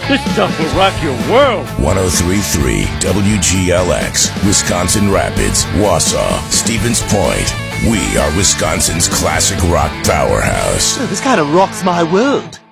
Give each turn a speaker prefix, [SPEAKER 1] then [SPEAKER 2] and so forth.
[SPEAKER 1] This stuff will rock your world.
[SPEAKER 2] 103.3 WGLX, Wisconsin Rapids, Wausau, Stevens Point. We are Wisconsin's classic rock powerhouse.
[SPEAKER 3] This kind of rocks my world.